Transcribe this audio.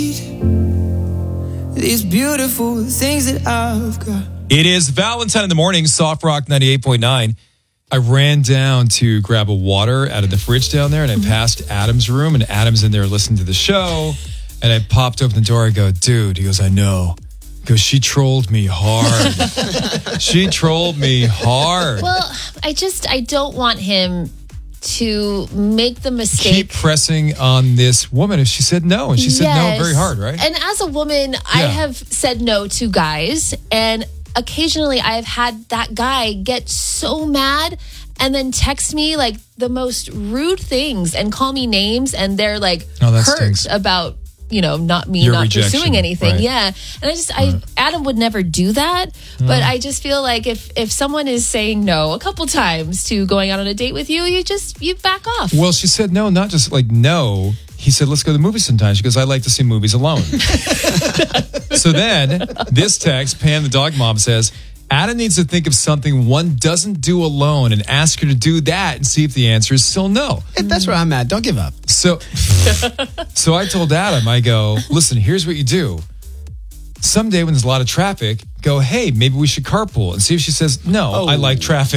These beautiful things that I've got. It is Valentine in the morning, Soft Rock 98.9. I ran down to grab a water out of the fridge down there, and I passed Adam's room, and Adam's in there listening to the show. And I popped open the door. I go, dude. He goes, I know. He goes, she trolled me hard. She trolled me hard. Well, I don't want him to make the mistake. Keep pressing on this woman if she said no. And she said no very hard, right? And as a woman, I have said no to guys. And occasionally I have had that guy get so mad and then text me like the most rude things and call me names. And they're like hurt stinks. about, not rejection, pursuing anything. right. Yeah. And Adam would never do that. But I just feel like if someone is saying no a couple times to going out on a date with you, you back off. Well, she said no, not just like no. He said, let's go to the movies sometime. She goes, I like to see movies alone. So then this text, Pam the dog mom says, Adam needs to think of something one doesn't do alone and ask her to do that and see if the answer is still no. That's where I'm at. Don't give up. So I told Adam, I go, listen, here's what you do. Someday when there's a lot of traffic, go, hey, maybe we should carpool and see if she says, no, I like traffic.